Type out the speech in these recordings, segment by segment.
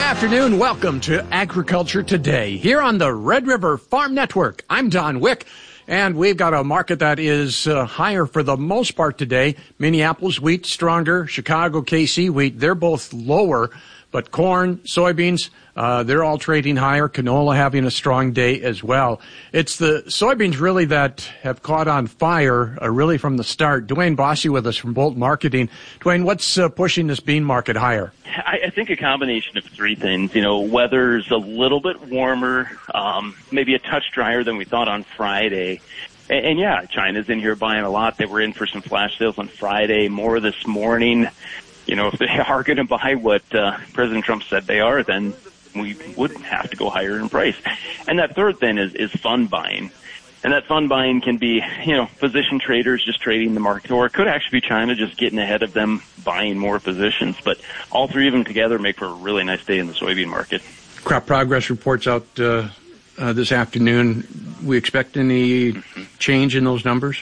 afternoon. Welcome to Agriculture Today here on the Red River Farm Network. I'm Don Wick, and we've got a market that is higher for the most part today. Minneapolis wheat stronger, Chicago KC wheat, they're both lower, but corn, soybeans, they're all trading higher. Canola having a strong day as well. It's the soybeans really that have caught on fire really from the start. Dwayne Bossy with us from Bolt Marketing. Dwayne, what's pushing this bean market higher? I think a combination of three things. You know, weather's a little bit warmer, maybe a touch drier than we thought on Friday. And yeah, China's in here buying a lot. They were in for some flash sales on Friday, more this morning. You know, if they are going to buy what President Trump said they are, then we would have to go higher in price. And that third thing is fund buying. And that fund buying can be, you know, position traders just trading the market, or it could actually be China just getting ahead of them, buying more positions. But all three of them together make for a really nice day in the soybean market. Crop progress reports out this afternoon. We expect any change in those numbers?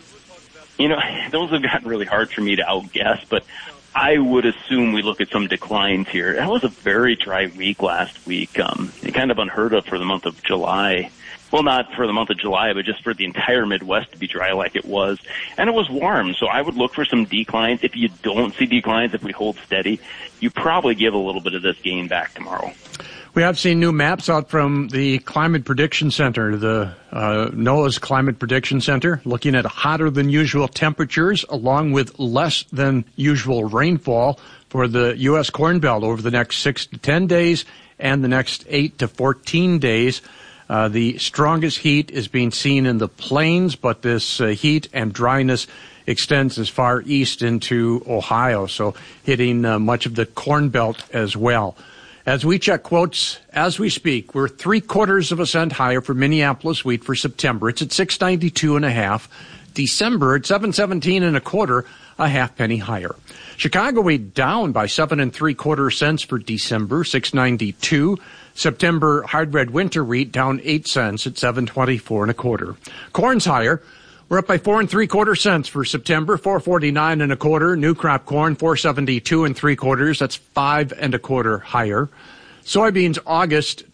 You know, those have gotten really hard for me to outguess, but I would assume we look at some declines here. That was a very dry week last week. Kind of unheard of for the month of July. Well, not for the month of July, but just for the entire Midwest to be dry like it was. And it was warm, so I would look for some declines. If you don't see declines, if we hold steady, you probably give a little bit of this gain back tomorrow. We have seen new maps out from the Climate Prediction Center, the NOAA's Climate Prediction Center, looking at hotter than usual temperatures along with less than usual rainfall for the U.S. Corn Belt over the next 6 to 10 days and the next 8 to 14 days. The strongest heat is being seen in the plains, but this heat and dryness extends as far east into Ohio, so hitting much of the Corn Belt as well. As we check quotes as we speak, we're 0.75 cents higher for Minneapolis wheat for September. It's at $6.92.5. December at $7.1725, a half penny higher. Chicago wheat down by 7.75 cents for December, $6.92. September hard red winter wheat down 8 cents at $7.2425. Corn's higher. We're up by 4.75 cents for September, $4.4925. New crop corn, $4.7275. That's 5.25 higher. Soybeans August,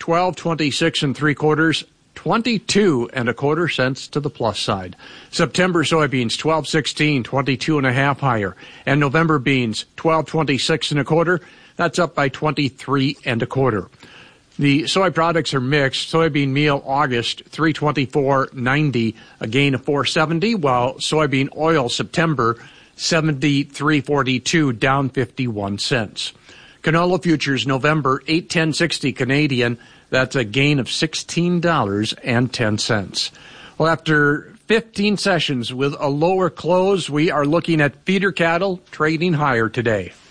$12.2675. 22.25 cents to the plus side. September soybeans, $12.16, 22.5 higher. And November beans, $12.2625. That's up by 23.25. The soy products are mixed. Soybean meal August, $324.90, a gain of $4.70, while soybean oil September, $73.42, down 51 cents. Canola futures November, $8.1060 Canadian, that's a gain of $16.10. Well, after 15 sessions with a lower close, we are looking at feeder cattle trading higher today.